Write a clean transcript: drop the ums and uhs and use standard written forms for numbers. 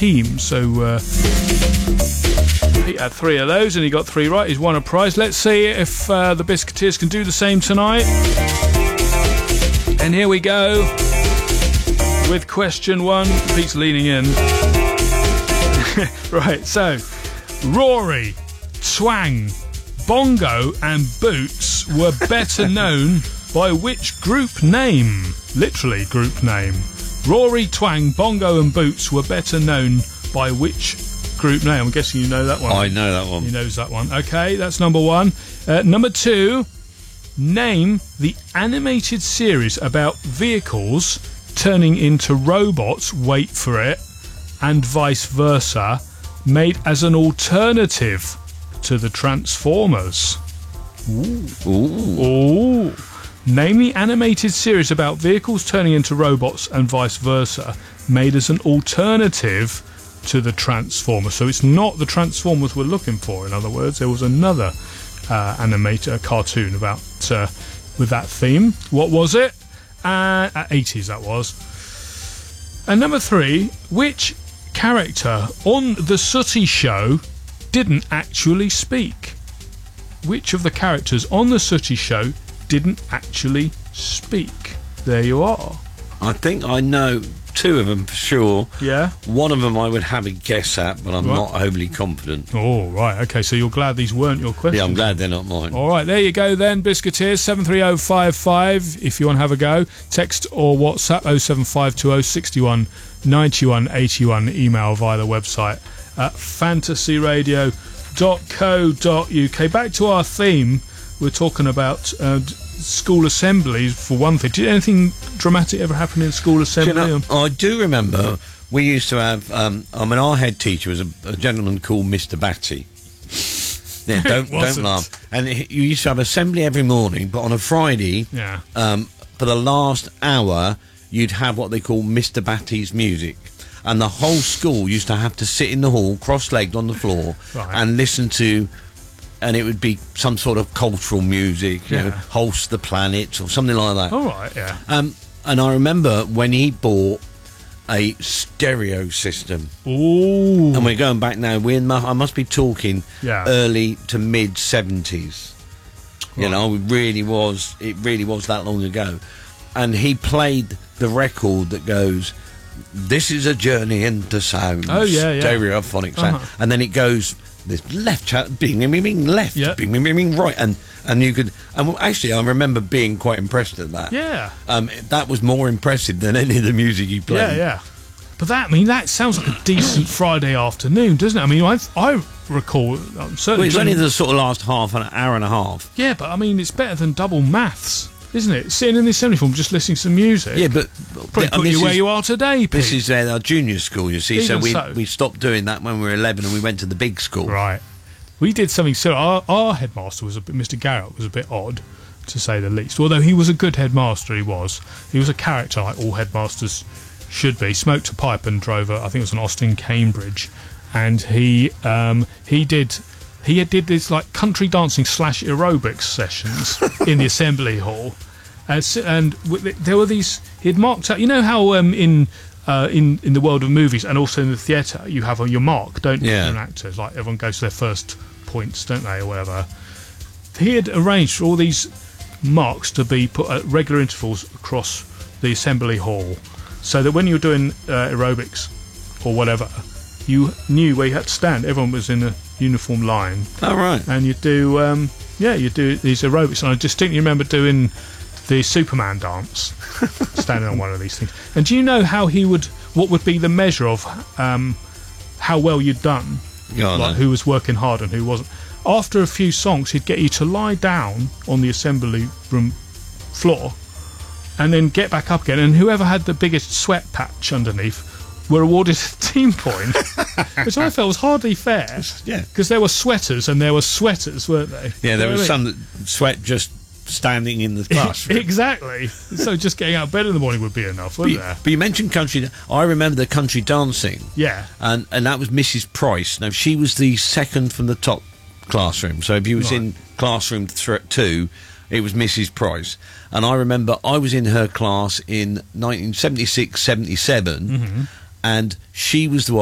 team. So Pete had 3 of those and he got 3 right. He's won a prize. Let's see if the Biscuiteers can do the same tonight. And here we go with question 1. Pete's leaning in. Right, so Rory, Twang, Bongo and Boots were better known by which group name? Literally group name. Rory, Twang, Bongo and Boots were better known by which group name? I'm guessing you know that one. I know that one. He knows that one. Okay, that's number 1. Number 2, name the animated series about vehicles turning into robots, wait for it, and vice versa, made as an alternative to the Transformers. Ooh. Name the animated series about vehicles turning into robots and vice versa, made as an alternative to the Transformers. So it's not the Transformers we're looking for. In other words, there was another cartoon about with that theme. What was it? 80s that was. And number 3, which character on the Sooty Show didn't actually speak? Which of the characters on the Sooty Show didn't actually speak? There you are. I think I know 2 of them for sure. Yeah? One of them I would have a guess at, but I'm not overly confident. Oh, right. Okay, so you're glad these weren't your questions? Yeah, I'm glad they're not mine. All right, there you go then, Biscuiteers. 73055 if you want to have a go. Text or WhatsApp 07520 61 91 81. Email via the website at fantasyradio.co.uk. Back to our theme. We're talking about school assemblies for one thing. Did anything dramatic ever happen in school assembly? Do you know, I do remember we used to have. Our head teacher was a gentleman called Mr. Batty. Yeah, don't laugh. And you used to have assembly every morning, but on a Friday, for the last hour, you'd have what they call Mr. Batty's music. And the whole school used to have to sit in the hall, cross-legged on the floor, and listen to, and it would be some sort of cultural music, you know, Holst the Planet or something like that. All right, yeah. And I remember when he bought a stereo system. Ooh. And we're going back now, I must be talking early to mid-70s. You know, it really was that long ago. And he played the record that goes, "This is a journey into sound." Oh, yeah. Stereophonic sound. And then it goes, this left chat, bing, bing, bing, bing, left, bing, bing, bing, bing, right. And you could, and actually, I remember being quite impressed at that. Yeah. That was more impressive than any of the music he played. Yeah. But that sounds like a decent Friday afternoon, doesn't it? I mean, I recall, certainly. Well, it's only the sort of last half an hour and a half. Yeah, but I mean, it's better than double maths, isn't it? Sitting in the assembly form, just listening to some music. Yeah, but probably put you where you are today, Pete. This is our junior school, you see. Even so we stopped doing that when we were 11 and we went to the big school. Right. We did something similar. Our headmaster was Mr. Garrett was a bit odd, to say the least. Although he was a good headmaster, he was a character like all headmasters should be. Smoked a pipe and drove I think it was an Austin Cambridge, and he did this like country dancing / aerobics sessions in the assembly hall, and there were these. He'd marked out. You know how in the world of movies and also in the theatre you have your mark, don't you? Yeah. An actor, like everyone goes to their first points, don't they, or whatever. He had arranged for all these marks to be put at regular intervals across the assembly hall, so that when you were doing aerobics or whatever, you knew where you had to stand. Everyone was in a uniform line. Oh, right. And you do these aerobics. And I distinctly remember doing the Superman dance, standing on one of these things. And do you know what would be the measure of how well you'd done? Who was working hard and who wasn't. After a few songs, he'd get you to lie down on the assembly room floor and then get back up again, and whoever had the biggest sweat patch underneath were awarded a team point, which I felt was hardly fair. Yeah, because there were sweaters and there were sweaters, weren't they? Yeah, there was some that sweat just standing in the classroom. Exactly. So just getting out of bed in the morning would be enough, wouldn't there? But you mentioned country. I remember the country dancing. Yeah. And that was Mrs. Price. Now, she was the second from the top classroom. So if you was in classroom 2, it was Mrs. Price. And I remember I was in her class in 1976, 77, and she was the one